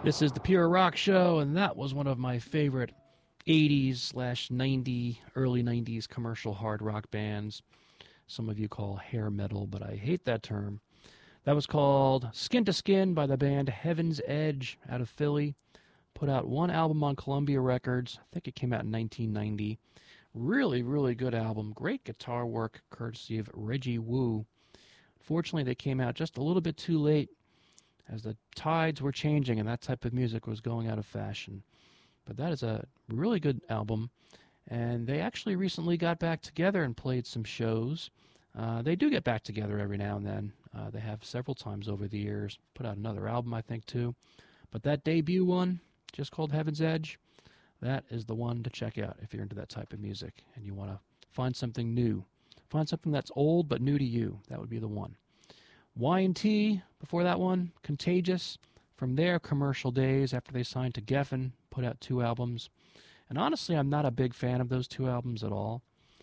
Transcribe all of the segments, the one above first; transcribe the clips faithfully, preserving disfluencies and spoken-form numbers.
This is the Pure Rock Show, and that was one of my favorite eighties slash ninety, early nineties commercial hard rock bands. Some of you call hair metal, but I hate that term. That was called Skin to Skin by the band Heaven's Edge out of Philly. Put out one album on Columbia Records. I think it came out in nineteen ninety. Really, really good album. Great guitar work, courtesy of Reggie Wu. Fortunately, they came out just a little bit too late, as the tides were changing and that type of music was going out of fashion. But that is a really good album, and they actually recently got back together and played some shows. Uh, they do get back together every now and then. Uh, they have several times over the years. Put out another album, I think, too. But that debut one, just called Heaven's Edge, that is the one to check out if you're into that type of music and you want to find something new. Find something that's old but new to you. That would be the one. Y and T, before that one, Contagious, from their commercial days after they signed to Geffen, put out two albums. And honestly, I'm not a big fan of those two albums at all.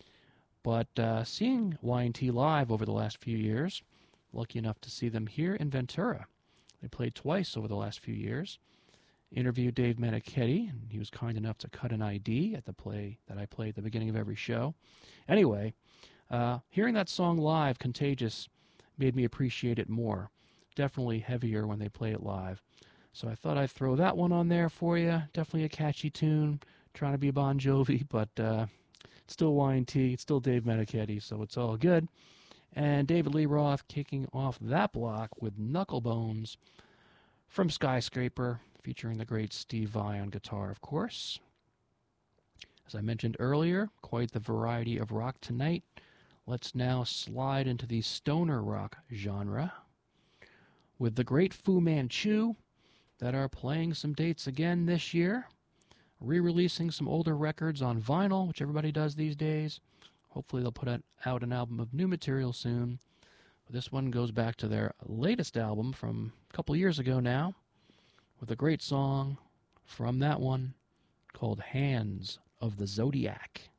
But uh, seeing Y and T live over the last few years, lucky enough to see them here in Ventura. They played twice over the last few years. Interviewed Dave Meniketti, and he was kind enough to cut an I D at the play that I play at the beginning of every show. Anyway, uh, hearing that song live, Contagious, made me appreciate it more. Definitely heavier when they play it live. So I thought I'd throw that one on there for you. Definitely a catchy tune. Trying to be Bon Jovi, but uh, it's still Y and T. It's still Dave Meniketti, so it's all good. And David Lee Roth kicking off that block with Knucklebones from Skyscraper, featuring the great Steve Vai on guitar, of course. As I mentioned earlier, quite the variety of rock tonight. Let's now slide into the stoner rock genre with the great Fu Manchu that are playing some dates again this year, re-releasing some older records on vinyl, which everybody does these days. Hopefully they'll put out an album of new material soon. But this one goes back to their latest album from a couple years ago now, with a great song from that one called Hands of the Zodiac.